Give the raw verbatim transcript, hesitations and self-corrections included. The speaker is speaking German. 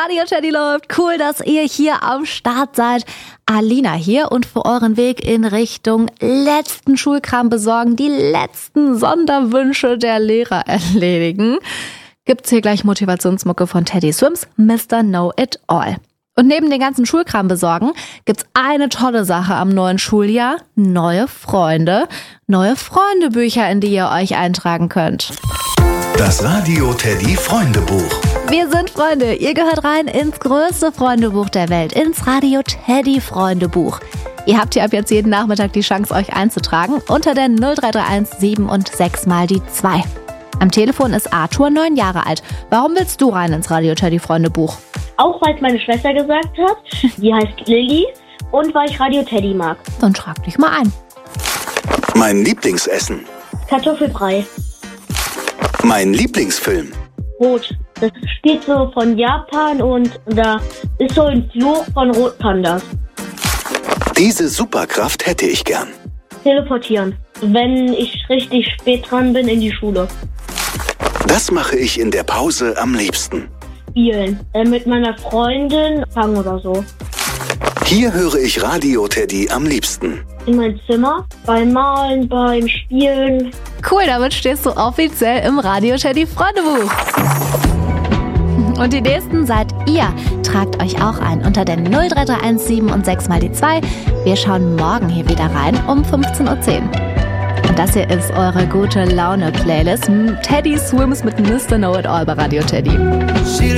Radio Teddy läuft. Cool, dass ihr hier am Start seid. Alina hier und für euren Weg in Richtung letzten Schulkram besorgen, die letzten Sonderwünsche der Lehrer erledigen, gibt's hier gleich Motivationsmucke von Teddy Swims, Mister Know It All. Und neben den ganzen Schulkram besorgen, gibt's eine tolle Sache am neuen Schuljahr. Neue Freunde. Neue Freundebücher, in die ihr euch eintragen könnt. Das Radio Teddy Freundebuch. Wir sind Freunde. Ihr gehört rein ins größte Freundebuch der Welt, ins Radio Teddy Freundebuch. Ihr habt hier ab jetzt jeden Nachmittag die Chance, euch einzutragen unter der null drei drei eins sieben und sechs mal die zwei. Am Telefon ist Arthur, neun Jahre alt. Warum willst du rein ins Radio Teddy Freundebuch? Auch weil es meine Schwester gesagt hat, die heißt Lilly, und weil ich Radio Teddy mag. Dann trag dich mal ein. Mein Lieblingsessen. Kartoffelbrei. Mein Lieblingsfilm. Rot. Das spielt so von Japan und da ist so ein Fluch von Rotpandas. Diese Superkraft hätte ich gern. Teleportieren. Wenn ich richtig spät dran bin in die Schule. Das mache ich in der Pause am liebsten. Spielen. Äh, mit meiner Freundin fangen oder so. Hier höre ich Radio Teddy am liebsten. In mein Zimmer. Beim Malen, beim Spielen. Cool, damit stehst du offiziell im Radio Teddy Freundebuch. Und die nächsten seid ihr. Tragt euch auch ein unter der null drei drei eins sieben und sechs mal die zwei. Wir schauen morgen hier wieder rein um fünfzehn Uhr zehn. Und das hier ist eure gute Laune-Playlist. Teddy Swims mit Mister Know It All bei Radio Teddy.